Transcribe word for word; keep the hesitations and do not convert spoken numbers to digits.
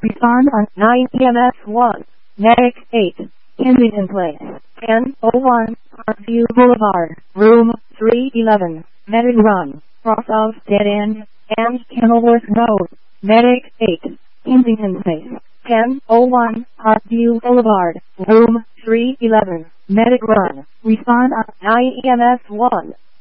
Respond on nine E M S one. Medic eight. Kensington Place. ten oh one. Parkview Boulevard. Room three eleven. Medic Run. Cross of Dead End and Kenilworth Road. Medic eight. Kensington Place. ten oh one. Parkview Boulevard. Room three eleven. Medic Run. Respond on nine E M S one.